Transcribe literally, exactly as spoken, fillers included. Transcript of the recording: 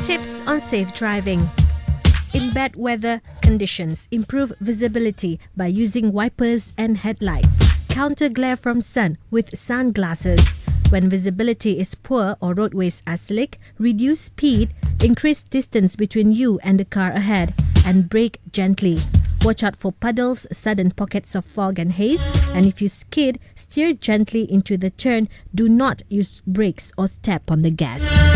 Tips on safe driving. In bad weather conditions, improve visibility by using wipers and headlights. Counter glare from sun with sunglasses. When visibility is poor or roadways are slick, reduce speed, increase distance between you and the car ahead, and brake gently. Watch out for puddles, sudden pockets of fog and haze, and if you skid, steer gently into the turn. Do not use brakes or step on the gas.